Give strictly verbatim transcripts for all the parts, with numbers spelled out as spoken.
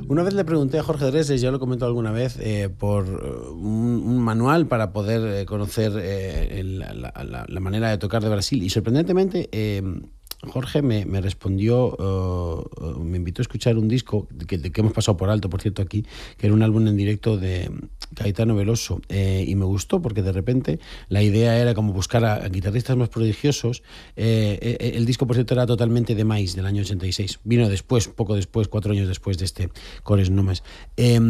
Una vez le pregunté a Jorge Dresdes, ya lo he comentado alguna vez, eh, por un, un manual para poder eh, conocer eh, el, la, la, la manera de tocar de Brasil. Y sorprendentemente, eh, Jorge me, me respondió, uh, uh, me invitó a escuchar un disco que, que hemos pasado por alto, por cierto, aquí, que era un álbum en directo de Caetano Veloso. Eh, y me gustó porque de repente la idea era como buscar a, a guitarristas más prodigiosos. Eh, eh, el disco, por cierto, era totalmente de Mais, del año ochenta y seis. Vino después, poco después, cuatro años después de este Cores Numes. Eh,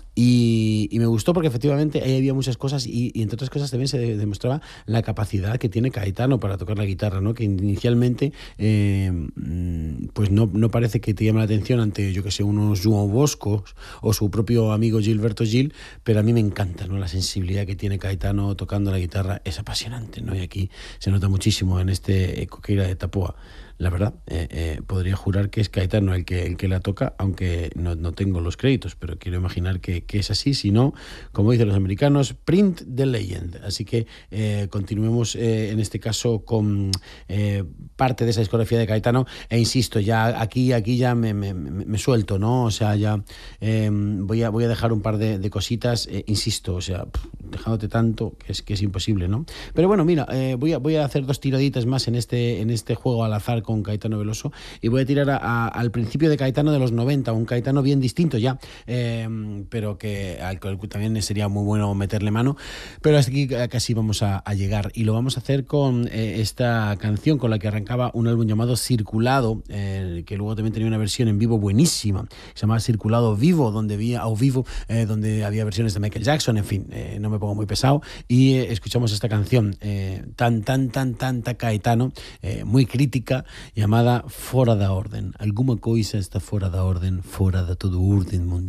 y, y me gustó porque efectivamente ahí había muchas cosas y, y entre otras cosas también se de, demostraba la capacidad que tiene Caetano para tocar la guitarra, ¿no? Que inicialmente eh, pues no, no parece que te llame la atención ante, yo que sé, unos João Boscos o su propio amigo Gilberto Gil, pero a mí me encanta, ¿no? La sensibilidad que tiene Caetano tocando la guitarra es apasionante, ¿no? Y aquí se nota muchísimo en este Coqueira de Tapoa. La verdad, eh, eh, podría jurar que es Caetano el que, el que la toca, aunque no, no tengo los créditos, pero quiero imaginar que, que es así. Si no, como dicen los americanos, print the legend. Así que eh, continuemos eh, en este caso con eh, parte de esa discografía de Caetano. E insisto, ya aquí, aquí ya me, me, me suelto, ¿no? O sea, ya eh, voy, a, voy a dejar un par de, de cositas. Eh, insisto, o sea, pff, dejándote tanto que es, que es imposible, ¿no? Pero bueno, mira, eh, voy, a, voy a hacer dos tiraditas más en este, en este juego al azar con Caetano Veloso y voy a tirar a, a, al principio de Caetano de los noventa, un Caetano bien distinto ya, eh, pero que al cual también sería muy bueno meterle mano, pero hasta aquí casi vamos a, a llegar y lo vamos a hacer con eh, esta canción con la que arrancaba un álbum llamado Circulado, eh, que luego también tenía una versión en vivo buenísima, se llamaba Circulado Vivo, donde había, o Vivo, eh, donde había versiones de Michael Jackson, en fin, eh, no me pongo muy pesado y eh, escuchamos esta canción eh, tan, tan, tan, tan, tan Caetano, eh, muy crítica, llamada Fora da Orden. Alguma coisa está fora da orden, fora de todo orden mundial.